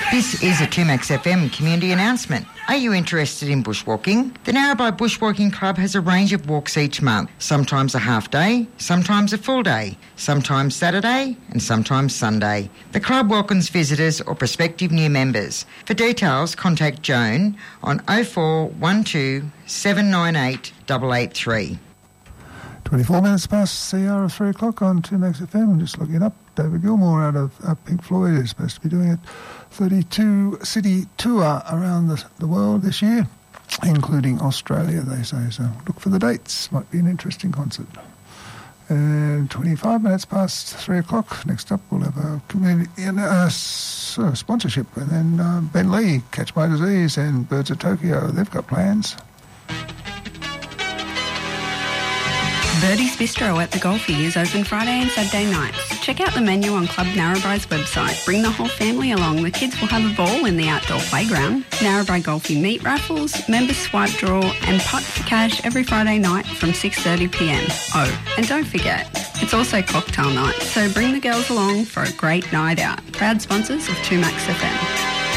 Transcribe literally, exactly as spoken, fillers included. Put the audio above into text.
This is a two Max F M community announcement. Are you interested in bushwalking? The Narrabri Bushwalking Club has a range of walks each month, sometimes a half day, sometimes a full day, sometimes Saturday and sometimes Sunday. The club welcomes visitors or prospective new members. For details, contact Joan on oh four one two seven nine eight eight eight three. twenty-four minutes past the hour of three o'clock on two Max F M. I'm just looking it up. David Gilmour out of uh, Pink Floyd is supposed to be doing a thirty-two city tour around the, the world this year, including Australia, they say. So look for the dates. Might be an interesting concert. And twenty-five minutes past three o'clock. Next up, we'll have a community uh, sponsorship. And then uh, Ben Lee, Catch My Disease, and Birds of Tokyo. They've got plans. Birdie's Bistro at the Golfie is open Friday and Saturday nights. Check out the menu on Club Narrabri's website. Bring the whole family along. The kids will have a ball in the outdoor playground. Narrabri Golfie meat raffles, members swipe draw and pot for cash every Friday night from six thirty p m. Oh, and don't forget, it's also cocktail night, so bring the girls along for a great night out. Proud sponsors of two Max F M.